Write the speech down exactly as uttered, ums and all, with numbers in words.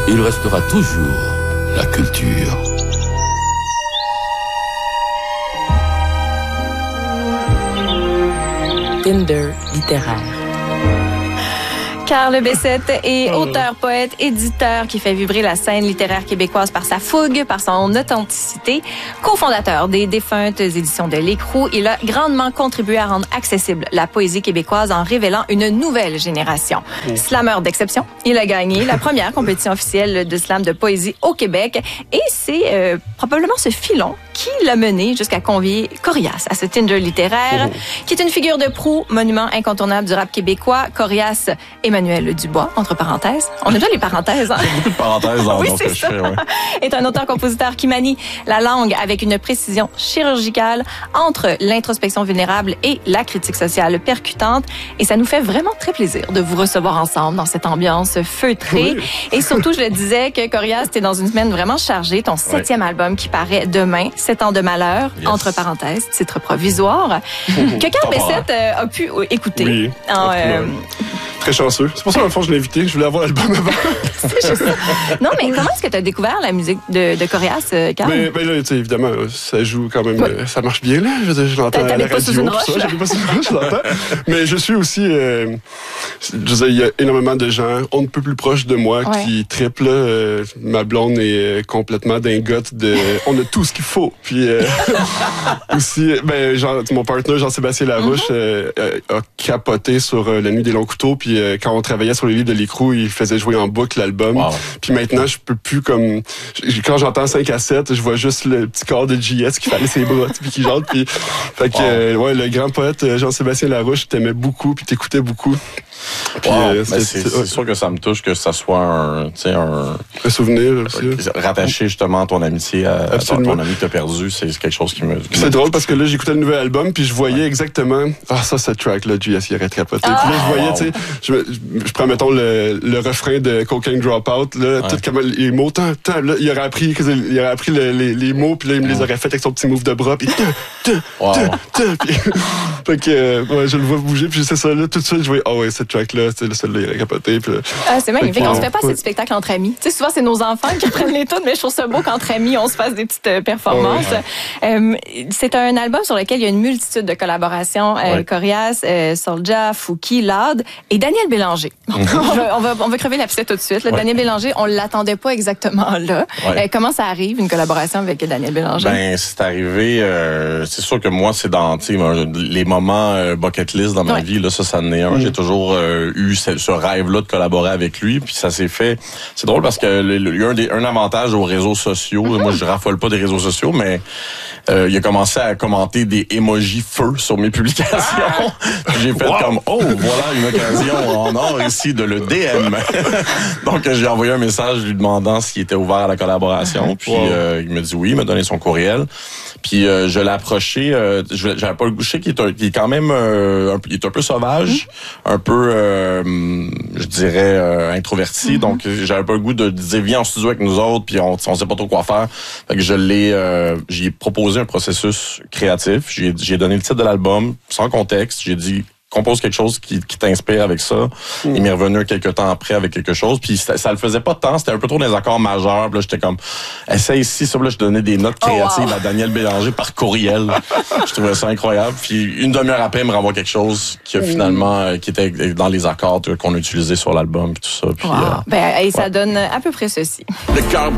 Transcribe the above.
il restera toujours la culture. Tinder littéraire. Carl Bessette est auteur, poète, éditeur qui fait vibrer la scène littéraire québécoise par sa fougue, par son authenticité. Cofondateur des défuntes éditions de L'Écrou, il a grandement contribué à rendre accessible la poésie québécoise en révélant une nouvelle génération. Oh. Slameur d'exception, il a gagné la première compétition officielle de slam de poésie au Québec et c'est euh, probablement ce filon qui l'a mené jusqu'à convier Corias à ce Tinder littéraire, oh. qui est une figure de proue, monument incontournable du rap québécois. Corias Emmanuel Dubois, entre parenthèses. On aime bien les parenthèses. Hein? Beaucoup de parenthèses dans, oui, dans ce que ça. je fais. Ouais. Est un auteur-compositeur qui manie la langue avec une précision chirurgicale entre l'introspection vulnérable et la critique sociale percutante. Et ça nous fait vraiment très plaisir de vous recevoir ensemble dans cette ambiance feutrée. Oui. Et surtout, je le disais que Corias, t'es dans une semaine vraiment chargée. Ton septième ouais. album qui paraît demain, Sept ans de malheur, yes. entre parenthèses, titre provisoire, que Carl Bessette euh, a pu écouter. Oui. En, euh, très chanceux. C'est pour ça, dans le fond, je l'ai invité. Je voulais avoir l'album avant. C'est juste ça. Non, mais comment est-ce que tu as découvert la musique de, de Corias, Carl? Ben, ben là, tu sais, évidemment, ça joue quand même, oui. ça marche bien, là. Je, je l'entends à la radio, tout ça. J'avais pas sous une roche, je l'entends. Mais je suis aussi, euh, je veux dire, il y a énormément de gens, on ne peut plus proche de moi, ouais. qui triplent. Euh, ma blonde est complètement dingote de, on a tout ce qu'il faut. Puis, euh, aussi, ben, genre, mon partenaire, Jean-Sébastien Larouche, mm-hmm. euh, a capoté sur euh, La Nuit des longs couteaux. Puis, euh, quand on travaillait sur les livres de L'Écrou, il faisait jouer en boucle l'album. Wow. Puis maintenant, je peux plus comme, quand j'entends cinq à sept, je vois juste le petit corps de J S qui fallait ses bras, puis qui chante. Puis, fait que, wow. euh, ouais, le grand poète Jean-Sébastien Larouche t'aimait beaucoup, puis t'écoutais beaucoup. Puis, wow. euh, c'est, c'est, c'est sûr que ça me touche que ça soit un, tu sais, un, un souvenir aussi. Rattaché justement à ton amitié, à, à ton, ton ami que t'as perdu, c'est quelque chose qui me. Qui c'est me drôle parce que là, j'écoutais le nouvel album, puis je voyais ouais. exactement, ah, ça, cette track-là, J S, il aurait capoté. Ah. Puis là, je voyais, wow. tu sais, je, je, je prends, mettons, le, le refrain de Cocaine Dropout, là, ouais. tout comme les mots, tant, tant, là, il aurait appris, il aurait appris le, les, les mots, puis là, il me les aurait fait avec son petit move de bras, puis wow. puis, fait que, ouais, je le vois bouger, puis c'est ça, là, tout de suite, je voyais, ah oh, ouais, cette track-là, c'est celle-là, il aurait capoté, puis là, ah, c'est magnifique. On se fait pas ouais. ces spectacles entre amis. Tu sais, souvent, c'est nos enfants qui prennent les tunes, mais je trouve ça beau qu'entre amis, on se fasse des petites euh, performances. Oh, ouais. euh, c'est un album sur lequel il y a une multitude de collaborations. Euh, ouais. Corias, euh, Soulja, Fouki, Lad et Daniel Bélanger. Mm-hmm. on, va, on, va, on va crever l'abcès tout de suite. Là. Ouais. Daniel Bélanger, on l'attendait pas exactement là. Ouais. Euh, comment ça arrive, une collaboration avec Daniel Bélanger? Ben, c'est arrivé, euh, c'est sûr que moi, c'est dans les moments euh, bucket list dans ma ouais. vie, là, ça, ça en est un. Mm-hmm. J'ai toujours euh, eu ce, ce rêve-là de collaborer avec lui, puis ça s'est fait. C'est drôle parce que il y a un, des, un avantage aux réseaux sociaux. Mm-hmm. Moi, je raffole pas des réseaux sociaux, mais euh, il a commencé à commenter des emojis feu sur mes publications. Ah! J'ai fait wow. comme, oh, voilà une occasion en or ici de le D M. Donc, j'ai envoyé un message lui demandant s'il était ouvert à la collaboration. Puis, wow. euh, il me dit oui, il m'a donné son courriel. Puis, euh, je l'ai approché. Euh, j'avais pas le goût. Je sais qu'il est, un, qu'il est quand même euh, un, il est un peu sauvage, mm-hmm. un peu, euh, je dirais, euh, introverti. Mm-hmm. Donc, j'avais pas le goût de dire, viens en studio avec nous autres, puis on, on sait pas trop quoi faire. Fait que je l'ai, euh, j'ai proposé un processus créatif. J'ai, j'ai donné le titre de l'album, sans contexte. J'ai dit, compose quelque chose qui, qui t'inspire avec ça. Mm. Il m'est revenu quelques temps après avec quelque chose. Puis ça, ça le faisait pas tant. C'était un peu trop des accords majeurs. Puis là, j'étais comme, essaye ici. Ça, là, je donnais des notes créatives oh, wow. à Daniel Bélanger par courriel. Je trouvais ça incroyable. Puis une demi-heure après, il me renvoie quelque chose qui a finalement, euh, qui était dans les accords qu'on a utilisés sur l'album. Puis tout ça. Puis, wow. euh, ben, et ça ouais. donne à peu près ceci. Le cœur